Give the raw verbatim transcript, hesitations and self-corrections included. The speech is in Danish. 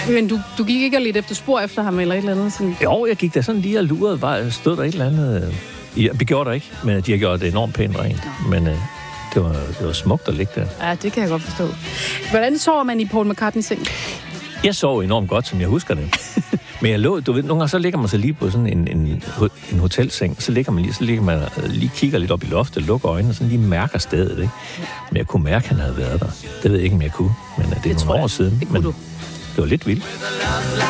Men du, du gik ikke lidt efter spor efter ham eller et eller andet? Sådan. Jo, jeg gik da sådan lige og lurede. Var, stod der et eller andet... Ja, vi gjorde det ikke, men de har gjort det enormt pænt rent. Ja. Men øh, det, var, det var smukt at ligge der. Ja, det kan jeg godt forstå. Hvordan sover man i Paul McCartneys seng? Jeg sov enormt godt, som jeg husker det. Men jeg lå, du ved, nogle gange så ligger man sig lige på sådan en, en, en hotelseng, så ligger man lige, så ligger man lige kigger lidt op i loftet, lukker øjnene, og sådan lige mærker stedet, ikke? Men jeg kunne mærke, at han havde været der. Det ved jeg ikke, om jeg kunne, men det, det er nogle år siden. Det kunne men du. Det var lidt vildt.